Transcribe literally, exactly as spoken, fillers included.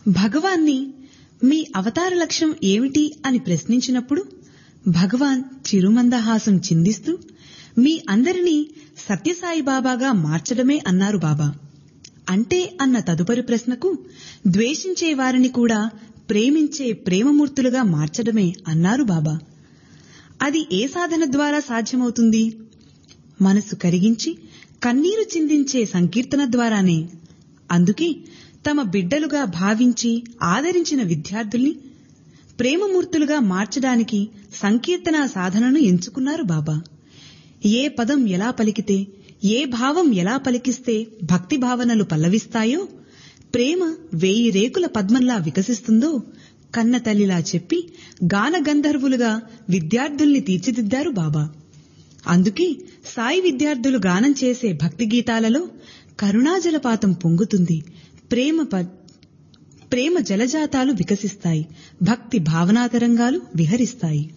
భగవాన్ని మీ అవతార లక్ష్యం ఏమిటి అని ప్రశ్నించినప్పుడు భగవాన్ చిరుమందహాసం చిందిస్తూ మీ అందరినీ సత్యసాయిబాబాగా మార్చడమే అన్నారు బాబా. అంటే అన్న తదుపరి ప్రశ్నకు ద్వేషించే వారిని కూడా ప్రేమించే ప్రేమమూర్తులుగా మార్చడమే అన్నారు బాబా. అది ఏ సాధన ద్వారా సాధ్యమవుతుంది? మనసు కరిగించి కన్నీరు చిందించే సంకీర్తన ద్వారానే. అందుకే తమ బిడ్డలుగా భావించి ఆదరించిన విద్యార్థుల్ని ప్రేమమూర్తులుగా మార్చడానికి సంకీర్తనా సాధనను ఎంచుకున్నారు బాబా. ఏ పదం ఎలా పలికితే, ఏ భావం ఎలా పలికిస్తే భక్తి భావనలు పల్లవిస్తాయో, ప్రేమ వేయి రేకుల పద్మంలా వికసిస్తుందో కన్నతల్లిలా చెప్పి గానగంధర్వులుగా విద్యార్థుల్ని తీర్చిదిద్దారు బాబా. అందుకే సాయి విద్యార్థులు గానం చేసే భక్తి గీతాలలో కరుణాజలపాతం పొంగుతుంది, ప్రేమ ప్రేమ జలజాతాలు వికసిస్తాయి, భక్తి భావనాతరంగాలు విహరిస్తాయి.